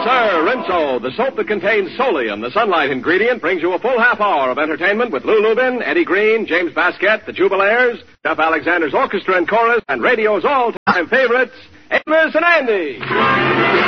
sir, Rinso, the soap that contains Solium, the sunlight ingredient, brings you a full half hour of entertainment with Lou Lubin, Eddie Green, James Baskett, the Jubilaires, Jeff Alexander's orchestra and chorus, and radio's all-time favorites, Amos and Andy.